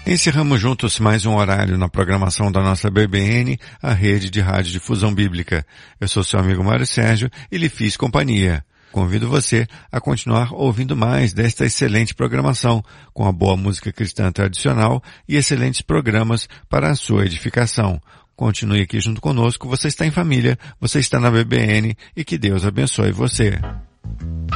Encerramos juntos mais um horário na programação da nossa BBN, a rede de radiodifusão bíblica. Eu sou seu amigo Mário Sérgio e lhe fiz companhia. Convido você a continuar ouvindo mais desta excelente programação, com a boa música cristã tradicional e excelentes programas para a sua edificação. Continue aqui junto conosco, você está em família, você está na BBN e que Deus abençoe você.